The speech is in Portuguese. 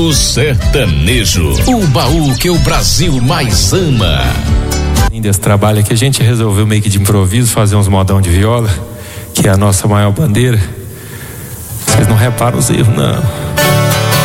O sertanejo, o baú que o Brasil mais ama. Desse trabalho aqui, a gente resolveu meio que de improviso fazer uns modão de viola, que é a nossa maior bandeira. Vocês não reparam os erros, não.